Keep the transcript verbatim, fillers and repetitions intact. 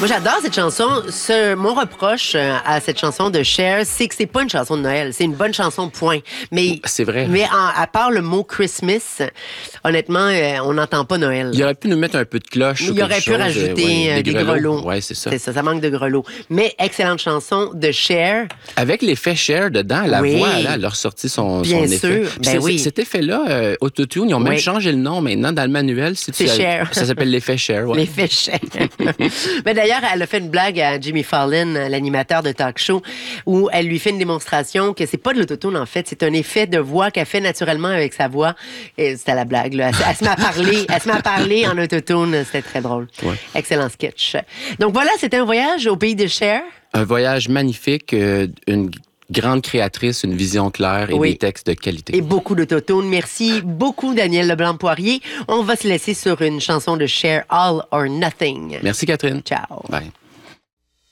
Moi, j'adore cette chanson. Ce, mon reproche à cette chanson de Cher, c'est que c'est pas une chanson de Noël. C'est une bonne chanson, point. Mais, c'est vrai. Mais en, à part le mot Christmas, honnêtement, euh, on n'entend pas Noël. Il aurait pu nous mettre un peu de cloche. Il aurait pu chose, rajouter euh, ouais, des, des grelots. Oui, c'est ça. C'est ça, ça manque de grelots. Mais excellente chanson de Cher. Avec l'effet Cher dedans, la oui. voix, là, elle a ressorti son, Bien son sûr. effet. Ben c'est, oui. Cet effet-là, euh, Autotune, ils ont même oui. changé le nom maintenant dans le manuel. Si c'est tu as, Cher. Ça s'appelle l'effet Cher. Ouais. L'effet Cher. Mais d'ailleurs, elle a fait une blague à Jimmy Fallon, l'animateur de talk show, où elle lui fait une démonstration que c'est pas de l'autotune, en fait. C'est un effet de voix qu'elle fait naturellement avec sa voix. Et c'était la blague, là. Elle, elle se met à parler, elle se met à parler en autotune. C'était très drôle. Ouais. Excellent sketch. Donc voilà, c'était un voyage au pays de Cher. Un voyage magnifique, euh, une grande créatrice, une vision claire et oui. des textes de qualité. Et beaucoup d'autotune. Merci beaucoup, Daniel Leblanc-Poirier. On va se laisser sur une chanson de Cher, All or Nothing. Merci, Catherine. Ciao. Bye.